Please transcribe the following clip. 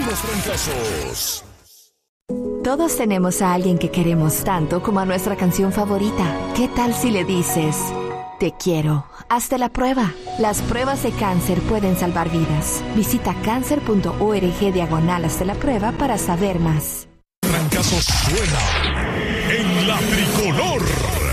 los trancazos. Todos tenemos a alguien que queremos tanto como a nuestra canción favorita. ¿Qué tal si le dices: te quiero? Hazte la prueba. Las pruebas de cáncer pueden salvar vidas. Visita cancer.org/hazte la prueba para saber más. Trancazos suena en la tricolor.